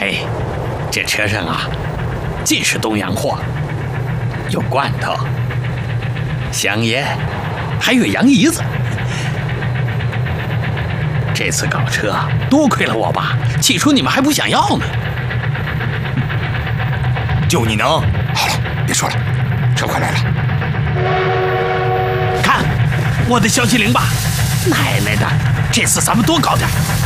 哎，这车上啊，尽是东洋货，有罐头、香烟，还有洋姨子。这次搞车多亏了我爸，起初你们还不想要呢。 就你能？ 好了，别说了，车快来了。 看，我的消息灵吧！奶奶的，这次咱们多搞点。